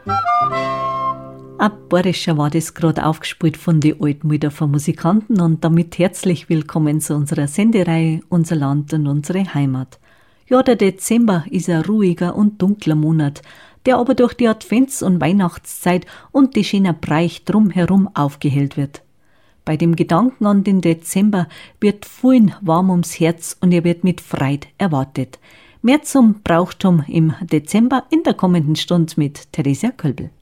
Ein Borischer war das gerade aufgespielt von den Altmütter von Musikanten und damit herzlich willkommen zu unserer Sendereihe Unser Land und unsere Heimat. Ja, der Dezember ist ein ruhiger und dunkler Monat, der aber durch die Advents- und Weihnachtszeit und die schönen Breich drumherum aufgehellt wird. Bei dem Gedanken an den Dezember wird vielen warm ums Herz und er wird mit Freude erwartet. Mehr zum Brauchtum im Dezember in der kommenden Stunde mit Theresia Kölbl.